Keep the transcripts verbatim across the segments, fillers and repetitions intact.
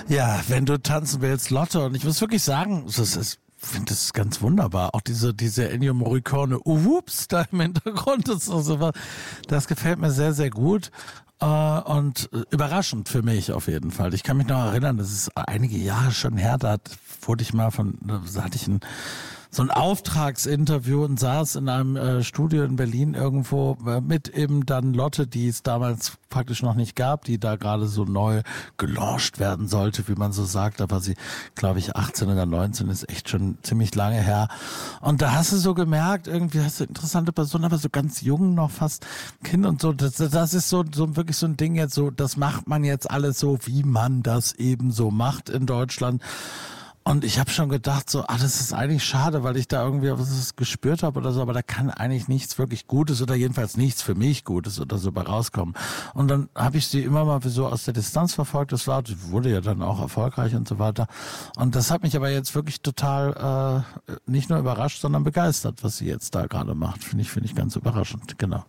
Ja, wenn du tanzen willst, Lotte. Und ich muss wirklich sagen, es ist, ich finde das ganz wunderbar. Auch diese, diese Ennio Morricone, uhups, da im Hintergrund ist so sowas. Das gefällt mir sehr, sehr gut. Äh, und überraschend für mich auf jeden Fall. Ich kann mich noch erinnern, das ist einige Jahre schon her, da wurde ich mal von, da hatte ich ein, so ein Auftragsinterview und saß in einem äh, Studio in Berlin irgendwo äh, mit eben dann Lotte, die es damals praktisch noch nicht gab, die da gerade so neu gelauncht werden sollte, wie man so sagt. Da war sie, glaube ich, achtzehn oder neunzehn, ist echt schon ziemlich lange her. Und da hast du so gemerkt, irgendwie hast du interessante Person, aber so ganz jung noch, fast Kind und so. Das, das ist so, so wirklich so ein Ding jetzt so, das macht man jetzt alles so, wie man das eben so macht in Deutschland. Und ich habe schon gedacht, so, ah, das ist eigentlich schade, weil ich da irgendwie was gespürt habe oder so, aber da kann eigentlich nichts wirklich Gutes oder jedenfalls nichts für mich Gutes oder so bei rauskommen. Und dann habe ich sie immer mal so aus der Distanz verfolgt. Das war, die wurde ja dann auch erfolgreich und so weiter. Und das hat mich aber jetzt wirklich total äh, nicht nur überrascht, sondern begeistert, was sie jetzt da gerade macht. Finde ich, finde ich ganz überraschend, genau.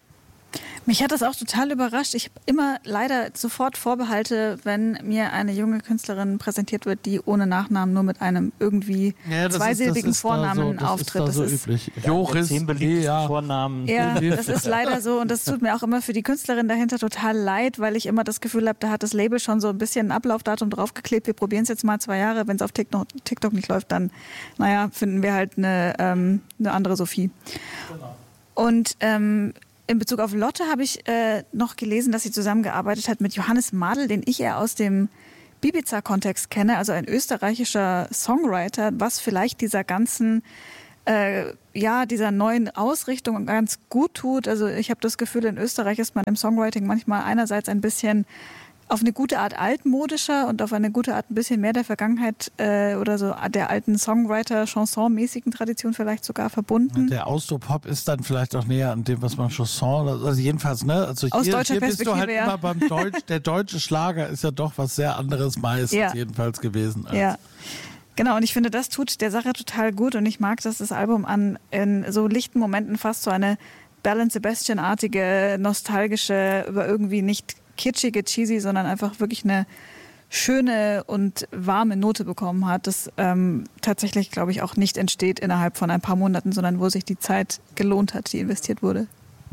Mich hat das auch total überrascht. Ich habe immer leider sofort Vorbehalte, wenn mir eine junge Künstlerin präsentiert wird, die ohne Nachnamen nur mit einem irgendwie ja, zweisilbigen ist, Vornamen so, auftritt. Das ist da so das üblich. Ist, Joris, zehn beliebten ja. Vornamen. Ja, das ist leider so und das tut mir auch immer für die Künstlerin dahinter total leid, weil ich immer das Gefühl habe, da hat das Label schon so ein bisschen ein Ablaufdatum draufgeklebt. Wir probieren es jetzt mal zwei Jahre. Wenn es auf TikTok, TikTok nicht läuft, dann naja, finden wir halt eine, ähm, eine andere Sophie. Genau. Und ähm, in Bezug auf Lotte habe ich äh, noch gelesen, dass sie zusammengearbeitet hat mit Johannes Madl, den ich eher aus dem Bibiza-Kontext kenne, also ein österreichischer Songwriter, was vielleicht dieser ganzen, äh, ja, dieser neuen Ausrichtung ganz gut tut. Also ich habe das Gefühl, in Österreich ist man im Songwriting manchmal einerseits ein bisschen auf eine gute Art altmodischer und auf eine gute Art ein bisschen mehr der Vergangenheit äh, oder so der alten Songwriter-Chanson-mäßigen Tradition vielleicht sogar verbunden. Der Austropop ist dann vielleicht auch näher an dem, was man Chanson, also jedenfalls, ne? Also Aus hier, deutscher hier bist du halt ja. immer beim Deutsch, der deutsche Schlager ist ja doch was sehr anderes meistens ja. jedenfalls gewesen. Als ja. Genau, und ich finde, das tut der Sache total gut und ich mag, dass das Album an in so lichten Momenten fast so eine Belle and Sebastian-artige, nostalgische, aber irgendwie nicht kitschige, cheesy, sondern einfach wirklich eine schöne und warme Note bekommen hat, das ähm, tatsächlich, glaube ich, auch nicht entsteht innerhalb von ein paar Monaten, sondern wo sich die Zeit gelohnt hat, die investiert wurde.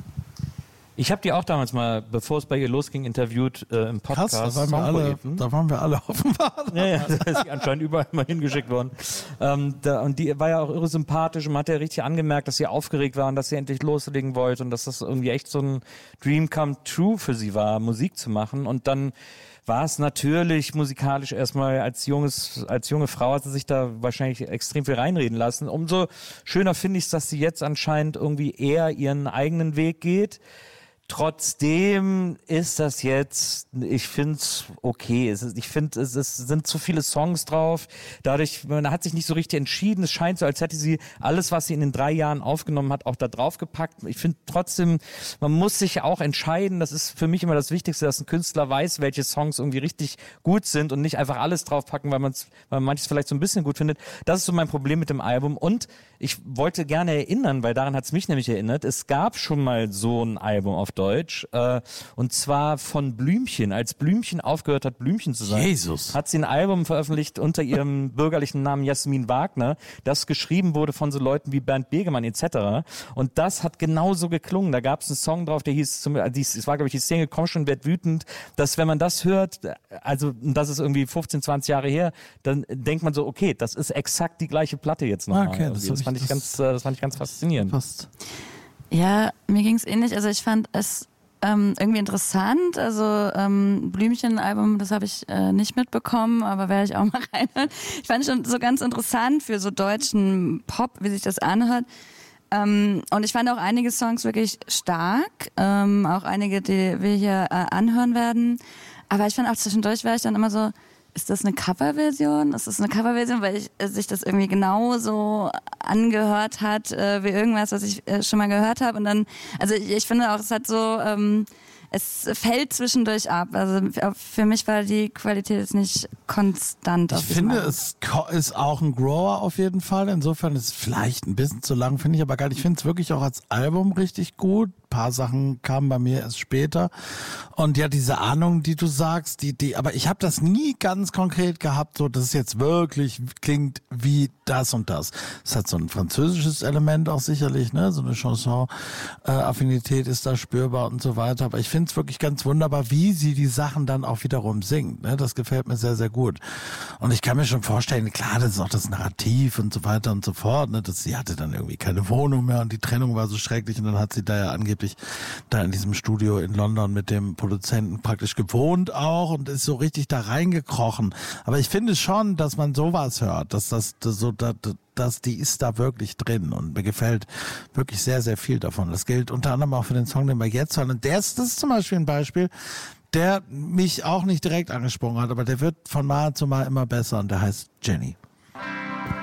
Ich habe die auch damals mal, bevor es bei ihr losging, interviewt äh, im Podcast. Krass, da waren, wir alle, da waren wir alle offenbar. Ja, ja, da ist sie anscheinend überall mal hingeschickt worden. Ähm, da, und die war ja auch irre sympathisch und man hat ja richtig angemerkt, dass sie aufgeregt war und dass sie endlich loslegen wollte und dass das irgendwie echt so ein Dream come true für sie war, Musik zu machen. Und dann war es natürlich musikalisch erstmal als junges, als junge Frau hat sie sich da wahrscheinlich extrem viel reinreden lassen. Umso schöner finde ich es, dass sie jetzt anscheinend irgendwie eher ihren eigenen Weg geht. Trotzdem ist das jetzt, ich finde es okay. Es ist, ich finde, es, es sind zu viele Songs drauf. Dadurch, man hat sich nicht so richtig entschieden. Es scheint so, als hätte sie alles, was sie in den drei Jahren aufgenommen hat, auch da drauf gepackt. Ich finde trotzdem, man muss sich auch entscheiden. Das ist für mich immer das Wichtigste, dass ein Künstler weiß, welche Songs irgendwie richtig gut sind und nicht einfach alles draufpacken, weil man es, weil man manches vielleicht so ein bisschen gut findet. Das ist so mein Problem mit dem Album. Und ich wollte gerne erinnern, weil daran hat es mich nämlich erinnert, es gab schon mal so ein Album auf Deutsch, äh, und zwar von Blümchen. Als Blümchen aufgehört hat, Blümchen zu sein, Jesus. hat sie ein Album veröffentlicht unter ihrem bürgerlichen Namen Jasmin Wagner, das geschrieben wurde von so Leuten wie Bernd Begemann et cetera. Und das hat genauso geklungen. Da gab es einen Song drauf, der hieß, es war glaube ich die Single Komm schon, werd wütend, dass wenn man das hört, also das ist irgendwie fünfzehn, zwanzig Jahre her, dann denkt man so, okay, das ist exakt die gleiche Platte jetzt nochmal. Okay, das, das, fand ich ganz, das fand ich ganz faszinierend. Fast. Ja, mir ging es ähnlich. Also ich fand es ähm, irgendwie interessant. Also ähm, Blümchen-Album, das habe ich äh, nicht mitbekommen, aber werde ich auch mal reinhören. Ich fand es schon so ganz interessant für so deutschen Pop, wie sich das anhört. Ähm, und ich fand auch einige Songs wirklich stark, ähm, auch einige, die wir hier äh, anhören werden. Aber ich fand auch zwischendurch war ich dann immer so, ist das eine Coverversion? Ist das eine Coverversion, weil ich, äh, sich das irgendwie genauso angehört hat äh, wie irgendwas, was ich äh, schon mal gehört habe. Und dann, also ich, ich finde auch, es hat so, ähm, es fällt zwischendurch ab. Also für mich war die Qualität jetzt nicht konstant. Ich finde, es ist auch ein Grower auf jeden Fall. Insofern ist es vielleicht ein bisschen zu lang, finde ich aber gar nicht. Ich finde es wirklich auch als Album richtig gut. paar Sachen kamen bei mir erst später. Und ja, diese Ahnung, die du sagst, die, die, aber ich habe das nie ganz konkret gehabt, so dass es jetzt wirklich klingt wie das und das. Es hat so ein französisches Element auch sicherlich, ne, so eine Chanson-Affinität ist da spürbar und so weiter. Aber ich finde es wirklich ganz wunderbar, wie sie die Sachen dann auch wiederum singt. Ne? Das gefällt mir sehr, sehr gut. Und ich kann mir schon vorstellen, klar, das ist auch das Narrativ und so weiter und so fort. Ne? Das, sie hatte dann irgendwie keine Wohnung mehr und die Trennung war so schrecklich und dann hat sie da ja angeblich da in diesem Studio in London mit dem Produzenten praktisch gewohnt auch und ist so richtig da reingekrochen. Aber ich finde schon, dass man sowas hört, dass das, das so, dass, dass die ist da wirklich drin und mir gefällt wirklich sehr, sehr viel davon. Das gilt unter anderem auch für den Song, den wir jetzt hören. Und der ist, das ist zum Beispiel ein Beispiel, der mich auch nicht direkt angesprochen hat, aber der wird von Mal zu Mal immer besser und der heißt Jenny.